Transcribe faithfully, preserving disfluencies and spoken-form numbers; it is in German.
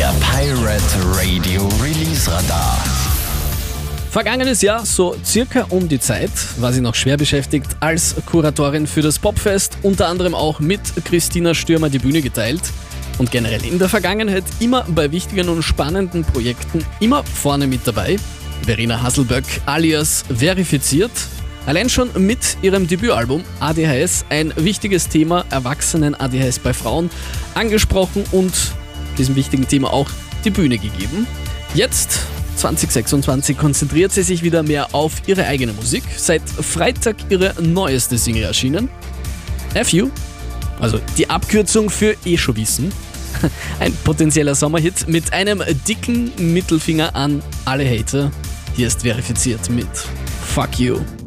Der Pirate Radio Release Radar. Vergangenes Jahr, so circa um die Zeit, war sie noch schwer beschäftigt als Kuratorin für das Popfest, unter anderem auch mit Christina Stürmer die Bühne geteilt und generell in der Vergangenheit immer bei wichtigen und spannenden Projekten immer vorne mit dabei. Verena Hasselböck alias Verifiziert, allein schon mit ihrem Debütalbum A D H S ein wichtiges Thema Erwachsenen-A D H S bei Frauen angesprochen und diesem wichtigen Thema auch die Bühne gegeben. Jetzt zwanzig sechsundzwanzig konzentriert sie sich wieder mehr auf ihre eigene Musik. Seit Freitag ihre neueste Single erschienen. F U, also die Abkürzung für eh schon wissen. Ein potenzieller Sommerhit mit einem dicken Mittelfinger an alle Hater. Hier ist Verifiziert mit Fuck You.